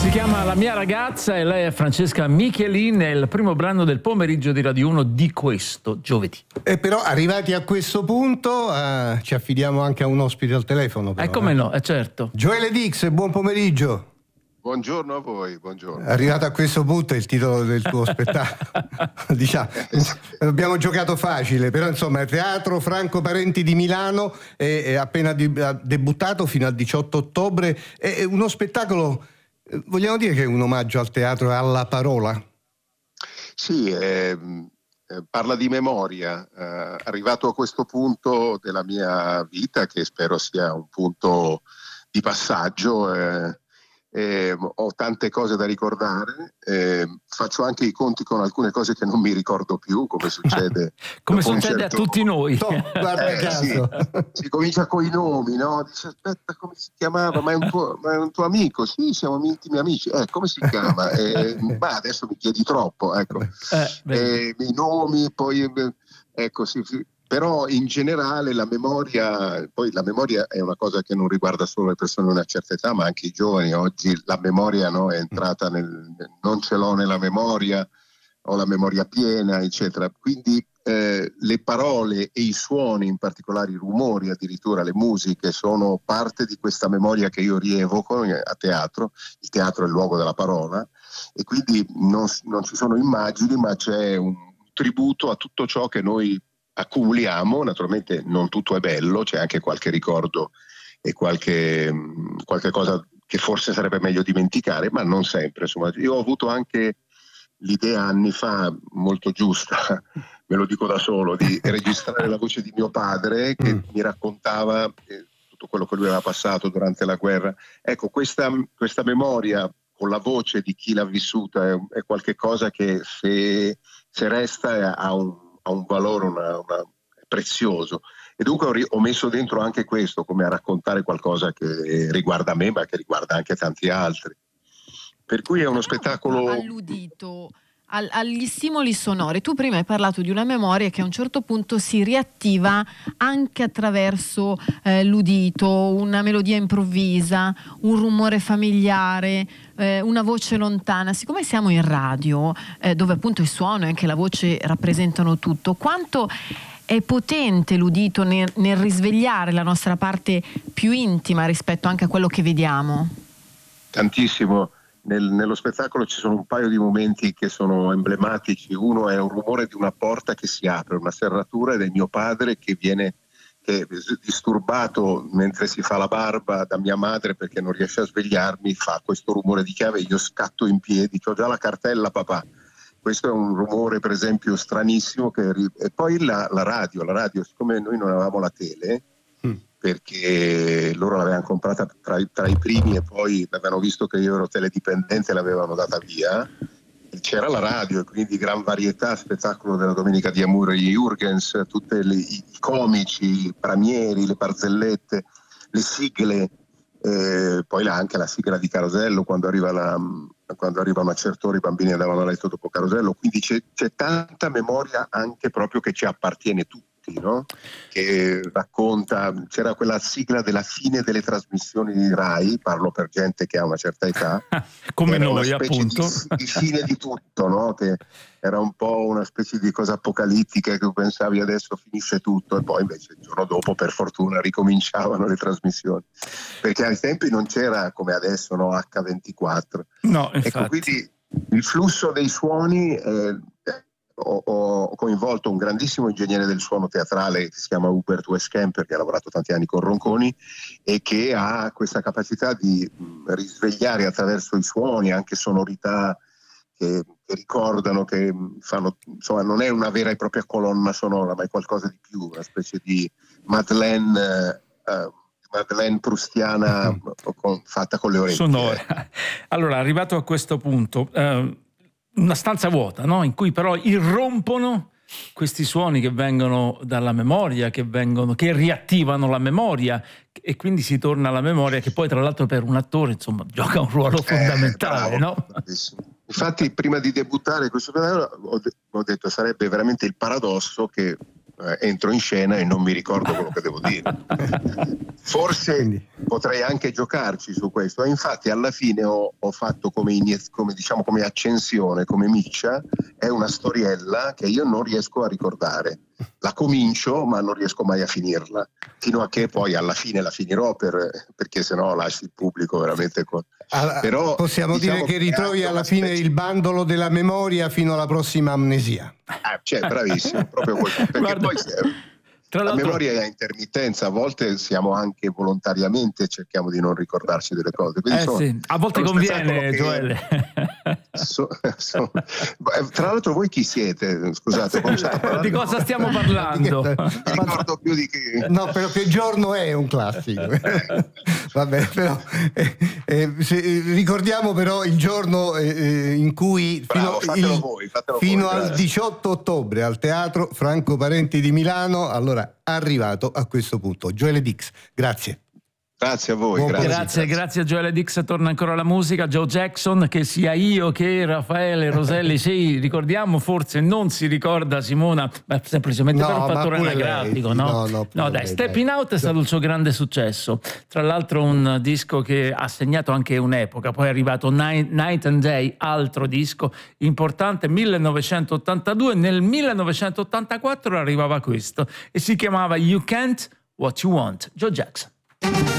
Si chiama La mia ragazza e lei è Francesca Michelin, è il primo brano del pomeriggio di Radio 1 di questo giovedì. E però arrivati a questo punto ci affidiamo anche a un ospite al telefono. Però, come no, certo. Gioele Dix, buon pomeriggio. Buongiorno a voi, buongiorno. Arrivato a questo punto è il titolo del tuo spettacolo. Diciamo, abbiamo giocato facile, però insomma Teatro Franco Parenti di Milano è appena debuttato fino al 18 ottobre. È uno spettacolo, vogliamo dire che è un omaggio al teatro e alla parola? Sì, parla di memoria. Arrivato a questo punto della mia vita, che spero sia un punto di passaggio, ho tante cose da ricordare, faccio anche i conti con alcune cose che non mi ricordo più, come succede come succede a tutti noi. Guarda caso. Si comincia con i nomi, no? Dice, aspetta, come si chiamava? Ma è un tuo amico? Sì, siamo intimi amici. Come si chiama? Ma adesso mi chiedi troppo, ecco. I nomi, poi ecco, sì. Però in generale la memoria è una cosa che non riguarda solo le persone di una certa età, ma anche i giovani. Oggi la memoria, no, è entrata non ce l'ho nella memoria, ho la memoria piena, eccetera. Quindi le parole e i suoni, in particolare i rumori, addirittura le musiche, sono parte di questa memoria che io rievoco a teatro. Il teatro è il luogo della parola e quindi non ci sono immagini, ma c'è un tributo a tutto ciò che noi accumuliamo. Naturalmente non tutto è bello, c'è anche qualche ricordo e qualche cosa che forse sarebbe meglio dimenticare, ma non sempre. Insomma, io ho avuto anche l'idea anni fa, molto giusta, me lo dico da solo, di registrare la voce di mio padre che mi raccontava tutto quello che lui aveva passato durante la guerra. Ecco, questa memoria con la voce di chi l'ha vissuta è qualche cosa che se resta ha un valore prezioso, e dunque ho messo dentro anche questo, come a raccontare qualcosa che riguarda me ma che riguarda anche tanti altri, per cui è uno spettacolo alludito agli stimoli sonori. Tu prima hai parlato di una memoria che a un certo punto si riattiva anche attraverso l'udito, una melodia improvvisa, un rumore familiare, una voce lontana. Siccome siamo in radio, dove appunto il suono e anche la voce rappresentano tutto, quanto è potente l'udito nel risvegliare la nostra parte più intima rispetto anche a quello che vediamo? Tantissimo. Nello spettacolo ci sono un paio di momenti che sono emblematici. Uno è un rumore di una porta che si apre, una serratura, ed è mio padre che è disturbato mentre si fa la barba da mia madre perché non riesce a svegliarmi, fa questo rumore di chiave, io scatto in piedi, c'ho già la cartella papà. Questo è un rumore per esempio stranissimo. E poi la radio, siccome noi non avevamo la tele, perché loro l'avevano comprata tra i primi e poi avevano visto che io ero teledipendente e l'avevano data via, e c'era la radio e quindi gran varietà, spettacolo della Domenica di Amore e Jürgens, tutti i comici, i pramieri, le barzellette, le sigle, poi anche la sigla di Carosello quando arrivano a certa ora i bambini andavano a letto dopo Carosello, quindi c'è tanta memoria anche proprio che ci appartiene tutti, no? Che racconta, c'era quella sigla della fine delle trasmissioni di Rai, parlo per gente che ha una certa età, come noi appunto, di fine di tutto, no? Che era un po' una specie di cosa apocalittica che pensavi adesso finisce tutto, e poi invece il giorno dopo per fortuna ricominciavano le trasmissioni, perché ai tempi non c'era come adesso, no? H24. No, infatti. Ecco, quindi il flusso dei suoni, ho coinvolto un grandissimo ingegnere del suono teatrale che si chiama Hubert Weschemper, che ha lavorato tanti anni con Ronconi e che ha questa capacità di risvegliare attraverso i suoni anche sonorità che ricordano, che fanno, insomma, non è una vera e propria colonna sonora, ma è qualcosa di più, una specie di Madeleine prustiana fatta con le orecchie. Sonora. Allora, arrivato a questo punto, una stanza vuota, no? In cui però irrompono questi suoni che vengono dalla memoria, che riattivano la memoria, e quindi si torna alla memoria, che poi tra l'altro per un attore insomma gioca un ruolo fondamentale, bravo, no? Infatti prima di debuttare questo spettacolo ho detto sarebbe veramente il paradosso che entro in scena e non mi ricordo quello che devo dire. Forse potrei anche giocarci su questo. Infatti alla fine ho fatto come accensione, come miccia, è una storiella che io non riesco a ricordare. La comincio ma non riesco mai a finirla, fino a che poi alla fine la finirò, perché sennò lasci il pubblico veramente con... Però possiamo dire che ritrovi alla fine il bandolo della memoria fino alla prossima amnesia. Cioè, bravissimo, proprio così, perché Guarda, poi la memoria è a intermittenza, a volte siamo anche volontariamente, cerchiamo di non ricordarci delle cose. Quindi sì. A volte conviene, Gioele. Tra l'altro voi chi siete? Scusate, di cosa stiamo parlando? Non mi ricordo più di che... No, però che giorno è un classico. Vabbè, però ricordiamo però il giorno in cui fino al 18 ottobre al Teatro Franco Parenti di Milano, allora arrivato a questo punto. Gioele Dix, grazie. Grazie a voi. Grazie a Gioele Dix. Torna ancora la musica. Joe Jackson, che sia io che Raffaele Roselli sì, ricordiamo, forse non si ricorda Simona, semplicemente per un fattore anagrafico, no? No, dai, Stepping Out è stato il suo grande successo. Tra l'altro un disco che ha segnato anche un'epoca. Poi è arrivato Night and Day, altro disco importante, 1982. Nel 1984 arrivava questo e si chiamava You Can't What You Want. Joe Jackson.